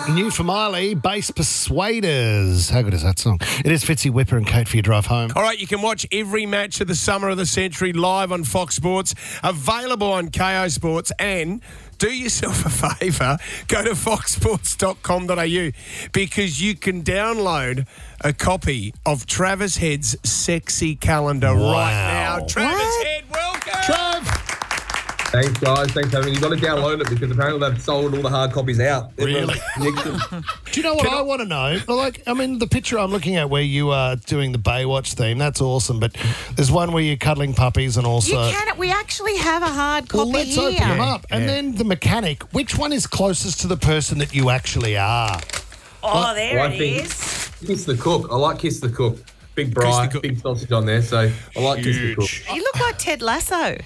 New for Miley, Bass Persuaders. How good is that song? It is Fitzy, Whipper and Kate for your drive home. All right, you can watch every match of the Summer of the Century live on Fox Sports, available on KO Sports, and do yourself a favour, go to foxsports.com.au because you can download a copy of Travis Head's sexy calendar right now. Travis Head, welcome! Trav! Thanks, guys. Thanks for having me. You've got to download it because apparently they've sold all the hard copies out. Really? Do you know what I want to know? Like, I mean, the picture I'm looking at where you are doing the Baywatch theme, that's awesome, but there's one where you're cuddling puppies and also... We actually have a hard copy let's here. open them up. And then the mechanic, which one is closest to the person that you actually are? Oh, there I it think is. Kiss the Cook. I like Kiss the Cook. Big Bry, big sausage on there, so I like Kiss the Cook. You look like Ted Lasso.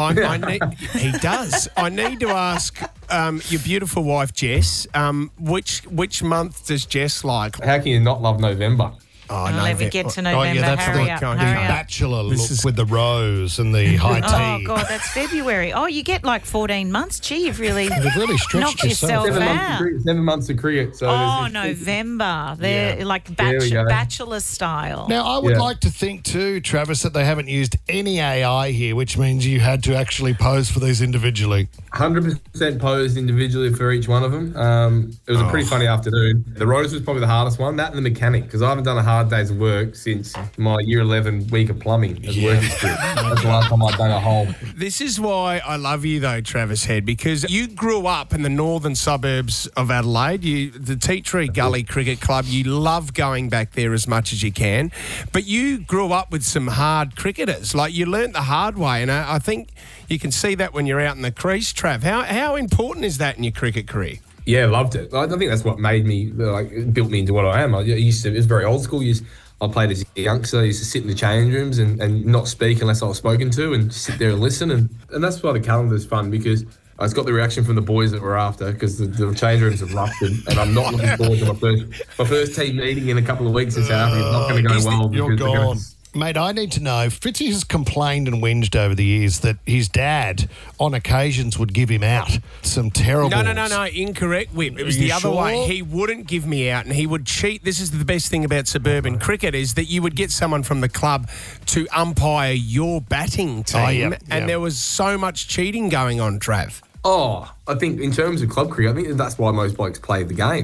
He does. I need to ask your beautiful wife, Jess, which month does Jess like? How can you not love November? Oh, no, let me get to November. that's hurry the up. bachelor look with the rose and the high tea. Oh, God, that's February. Oh, you get like 14 months. Gee, you've really stretched knocked yourself. yourself out. 7 months of cricket. So November. They're like bachelor style. Now, I would like to think too, Travis, that they haven't used any AI here, which means you had to actually pose for these individually. 100% posed individually for each one of them. It was a pretty funny afternoon. The rose was probably the hardest one, that and the mechanic, because I haven't done a hard days of work since my year 11 week of plumbing as work experience. That's the last time I've done a hole. This is why I love you though, Travis Head, because you grew up in the northern suburbs of Adelaide. The Tea Tree Gully Cricket Club, you love going back there as much as you can, but you grew up with some hard cricketers. Like, you learnt the hard way, and I think you can see that when you're out in the crease, Trav. How important is that in your cricket career? Yeah, loved it. I think that's what made me, built me into what I am. It was very old school. I played as a youngster. I used to sit in the change rooms and not speak unless I was spoken to and just sit there and listen. And that's why the calendar's fun, because it's got the reaction from the boys that we're after, because the change rooms have ruptured, and I'm not looking forward to my first team meeting in a couple of weeks in South Africa. It's not going to go well. You're gone. Mate, I need to know, Fitzy has complained and whinged over the years that his dad, on occasions, would give him out some terrible... No, incorrect, Whip. It was the other way. He wouldn't give me out and he would cheat. This is the best thing about suburban cricket, is that you would get someone from the club to umpire your batting team, and there was so much cheating going on, Trav. Oh, I think in terms of club cricket, I think that's why most blokes play the game.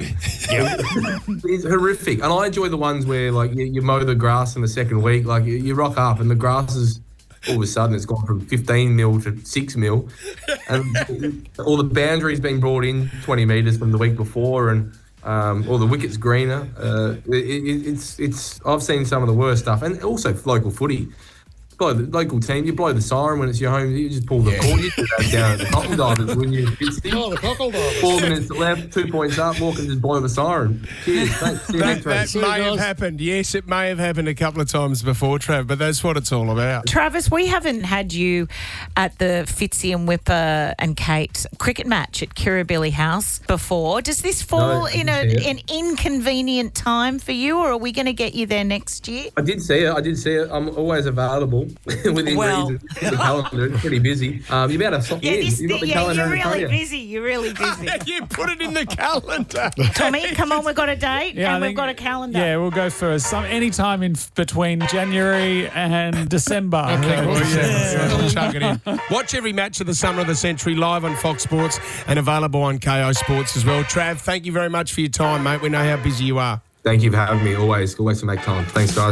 It's horrific. And I enjoy the ones where, like, you mow the grass in the second week, like, you rock up and the grass is, all of a sudden, it's gone from 15 mil to 6 mil. And all the boundaries being brought in 20 metres from the week before, and all the wickets greener. I've seen some of the worst stuff. And also local footy. Blow the local team, you blow the siren when it's your home, you just pull the cord, you do that down at the Cockle Divers when you're 50. Oh, the Cockle Divers. 4 minutes left, 2 points up, walk and just blow the siren. Cheers, thanks. See you next week. That may have happened. Yes, it may have happened a couple of times before, Trav, but that's what it's all about. Travis, we haven't had you at the Fitzy and Whipper and Kate cricket match at Kirribilli House before. Does this fall in an inconvenient time for you, or are we going to get you there next year? I did see it. I'm always available within reason. The calendar, it's pretty busy. You're about to stop in. You've got the calendar you're in front really of you. busy. You're really busy. You put it in the calendar. Tommy, come on, we've got a date and we've got a calendar. Yeah, we'll go for any time in between January and December. Okay, chuck it in. Watch every match of the Summer of the Century live on Fox Sports and available on KO Sports as well. Trav, thank you very much for your time, mate. We know how busy you are. Thank you for having me. Always to make time. Thanks, guys.